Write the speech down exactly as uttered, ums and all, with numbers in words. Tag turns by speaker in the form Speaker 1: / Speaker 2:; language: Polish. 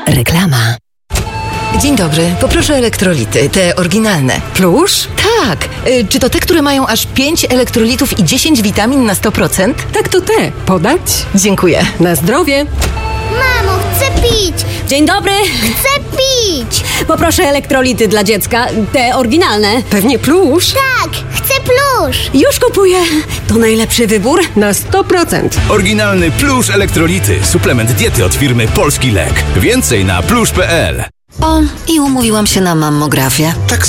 Speaker 1: Reklama. Dzień dobry, poproszę elektrolity, te oryginalne.
Speaker 2: Plusz?
Speaker 1: Tak, y, czy to te, które mają aż pięć elektrolitów i dziesięć witamin na sto procent?
Speaker 2: Tak, to te. Podać?
Speaker 1: Dziękuję.
Speaker 2: Na zdrowie.
Speaker 3: Mamo, chcę pić!
Speaker 4: Dzień dobry.
Speaker 3: Chcę pić!
Speaker 4: Poproszę elektrolity dla dziecka, te oryginalne.
Speaker 2: Pewnie plusz?
Speaker 3: Tak, chcę plusz!
Speaker 4: Już kupuję. To najlepszy wybór.
Speaker 2: Na sto procent.
Speaker 5: Oryginalny Plusz Elektrolity. Suplement diety od firmy Polski Lek. Więcej na plusz kropka pe el.
Speaker 1: O, i umówiłam się na mammografię.
Speaker 6: Tak